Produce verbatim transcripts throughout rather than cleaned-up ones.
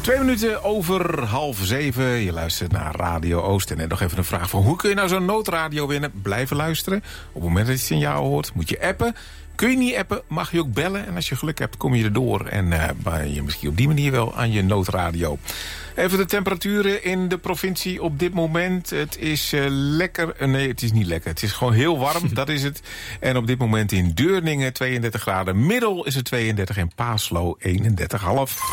Twee minuten over half zeven. Je luistert naar Radio Oost. En net nog even een vraag van hoe kun je nou zo'n noodradio winnen? Blijven luisteren. Op het moment dat je het signaal hoort, moet je appen. Kun je niet appen, mag je ook bellen. En als je geluk hebt, kom je erdoor. En uh, ben je misschien op die manier wel aan je noodradio. Even de temperaturen in de provincie op dit moment. Het is uh, lekker. Uh, nee, het is niet lekker. Het is gewoon heel warm, dat is het. En op dit moment in Deurningen tweeëndertig graden. Middel is het tweeëndertig en Paaslo eenendertig komma vijf.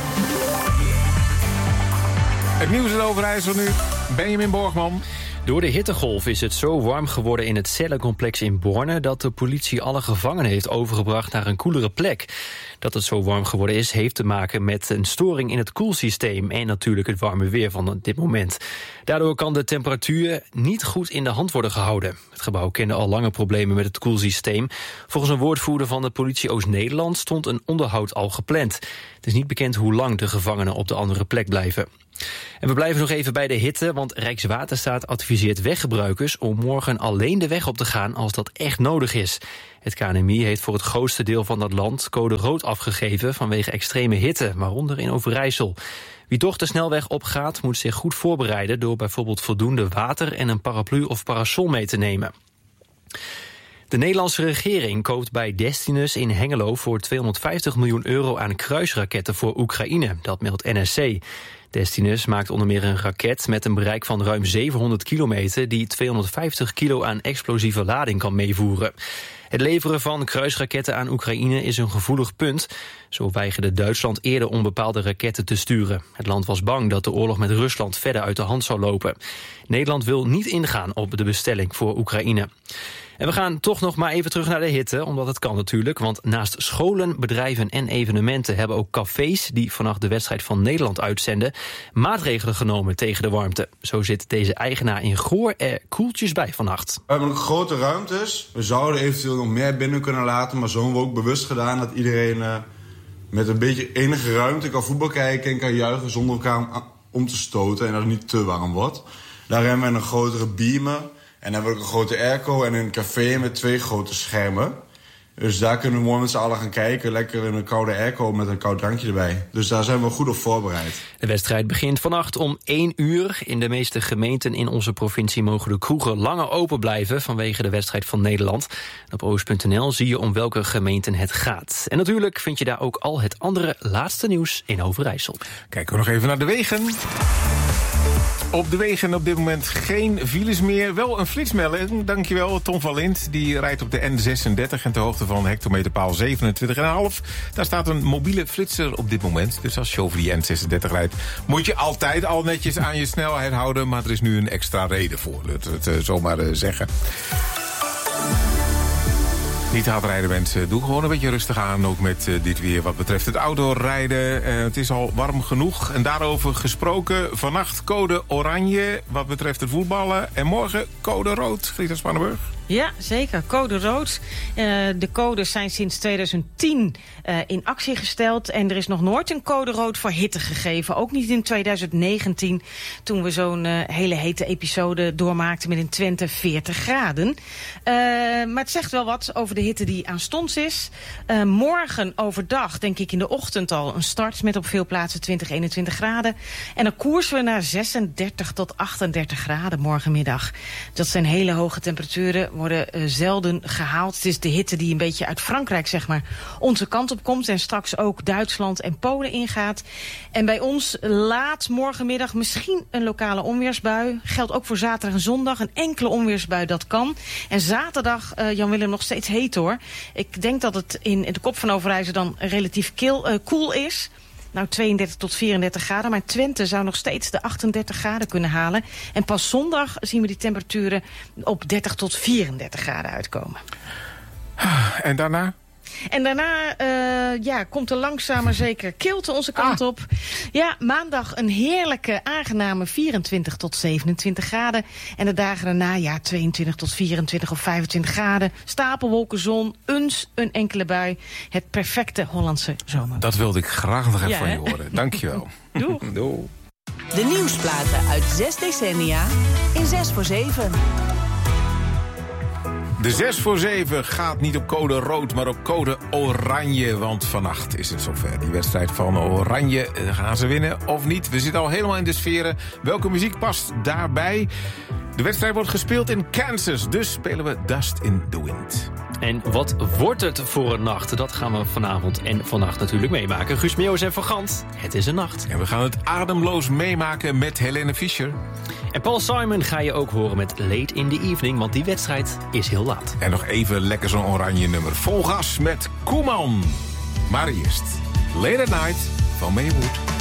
Het nieuws in Overijssel nu. Benjamin Borgman. Door de hittegolf is het zo warm geworden in het cellencomplex in Borne dat de politie alle gevangenen heeft overgebracht naar een koelere plek. Dat het zo warm geworden is, heeft te maken met een storing in het koelsysteem en natuurlijk het warme weer van dit moment. Daardoor kan de temperatuur niet goed in de hand worden gehouden. Het gebouw kende al lange problemen met het koelsysteem. Volgens een woordvoerder van de politie Oost-Nederland stond een onderhoud al gepland. Het is niet bekend hoe lang de gevangenen op de andere plek blijven. En we blijven nog even bij de hitte, want Rijkswaterstaat adviseert weggebruikers om morgen alleen de weg op te gaan als dat echt nodig is. Het K N M I heeft voor het grootste deel van het land code rood afgegeven vanwege extreme hitte, waaronder in Overijssel. Wie toch de snelweg opgaat, moet zich goed voorbereiden door bijvoorbeeld voldoende water en een paraplu of parasol mee te nemen. De Nederlandse regering koopt bij Destinus in Hengelo voor tweehonderdvijftig miljoen euro aan kruisraketten voor Oekraïne. Dat meldt N S C. Destinus maakt onder meer een raket met een bereik van ruim zevenhonderd kilometer... die tweehonderdvijftig kilo aan explosieve lading kan meevoeren. Het leveren van kruisraketten aan Oekraïne is een gevoelig punt. Zo weigerde Duitsland eerder onbepaalde raketten te sturen. Het land was bang dat de oorlog met Rusland verder uit de hand zou lopen. Nederland wil niet ingaan op de bestelling voor Oekraïne. En we gaan toch nog maar even terug naar de hitte, omdat het kan natuurlijk. Want naast scholen, bedrijven en evenementen hebben ook cafés die vannacht de wedstrijd van Nederland uitzenden maatregelen genomen tegen de warmte. Zo zit deze eigenaar in Goor er koeltjes bij vannacht. We hebben ook grote ruimtes. We zouden eventueel nog meer binnen kunnen laten, maar zo hebben we ook bewust gedaan dat iedereen uh, met een beetje enige ruimte kan voetbal kijken en kan juichen zonder elkaar om te stoten en dat het niet te warm wordt. Daar hebben we een grotere beamer. En dan hebben we ook een grote airco en een café met twee grote schermen. Dus daar kunnen we mooi met z'n allen gaan kijken. Lekker in een koude airco met een koud drankje erbij. Dus daar zijn we goed op voorbereid. De wedstrijd begint vannacht om één uur. In de meeste gemeenten in onze provincie mogen de kroegen langer open blijven vanwege de wedstrijd van Nederland. En op oost punt n l zie je om welke gemeenten het gaat. En natuurlijk vind je daar ook al het andere laatste nieuws in Overijssel. Kijken we nog even naar de wegen. Op de wegen op dit moment geen files meer. Wel een flitsmelding, dankjewel. Tom van Lint, die rijdt op de N zesendertig... en ter hoogte van hectometerpaal zevenentwintig komma vijf. Daar staat een mobiele flitser op dit moment. Dus als je over die N zesendertig rijdt, moet je altijd al netjes aan je snelheid houden. Maar er is nu een extra reden voor, dat we het uh, zomaar uh, zeggen. Niet hard rijden mensen, doe gewoon een beetje rustig aan. Ook met uh, dit weer wat betreft het outdoorrijden. Uh, het is al warm genoeg. En daarover gesproken, vannacht code oranje wat betreft het voetballen. En morgen code rood, Greta Spannenburg. Ja, zeker. Code rood. Uh, de codes zijn sinds tweeduizend tien uh, in actie gesteld. En er is nog nooit een code rood voor hitte gegeven. Ook niet in tweeduizend negentien, toen we zo'n uh, hele hete episode doormaakten met in Twente veertig graden. Uh, maar het zegt wel wat over de hitte die aanstonds is. Uh, morgen overdag, denk ik in de ochtend al, een start met op veel plaatsen twintig, eenentwintig graden. En dan koersen we naar zesendertig tot achtendertig graden morgenmiddag. Dat zijn hele hoge temperaturen, worden uh, zelden gehaald. Het is de hitte die een beetje uit Frankrijk, zeg maar, onze kant op komt en straks ook Duitsland en Polen ingaat. En bij ons laat morgenmiddag misschien een lokale onweersbui. Geldt ook voor zaterdag en zondag. Een enkele onweersbui, dat kan. En zaterdag, uh, Jan Willem, nog steeds heet hoor. Ik denk dat het in de kop van Overijssel dan relatief kil, uh, koel is. Nou, tweeëndertig tot vierendertig graden. Maar Twente zou nog steeds de achtendertig graden kunnen halen. En pas zondag zien we die temperaturen op dertig tot vierendertig graden uitkomen. En daarna? En daarna uh, ja, komt er langzaam maar zeker kilte onze kant ah. op. Ja, maandag een heerlijke, aangename vierentwintig tot zevenentwintig graden. En de dagen daarna, ja, tweeëntwintig tot vierentwintig of vijfentwintig graden. Stapelwolken, zon, eens een enkele bui. Het perfecte Hollandse zomer. Dat wilde ik graag nog even ja, van je horen. Dankjewel. Doeg. Doeg. De nieuwsplaten uit zes decennia in zes voor zeven. De zes voor zeven gaat niet op code rood, maar op code oranje. Want vannacht is het zover. Die wedstrijd van Oranje, gaan ze winnen of niet? We zitten al helemaal in de sferen. Welke muziek past daarbij? De wedstrijd wordt gespeeld in Kansas, dus spelen we Dust in the Wind. En wat wordt het voor een nacht? Dat gaan we vanavond en vannacht natuurlijk meemaken. Guus Meeuwis en Van Gant, het is een nacht. En we gaan het ademloos meemaken met Helene Fischer. En Paul Simon ga je ook horen met Late in the Evening, want die wedstrijd is heel laat. En nog even lekker zo'n oranje nummer. Vol gas met Koeman. Maar eerst Late at Night van Maywood.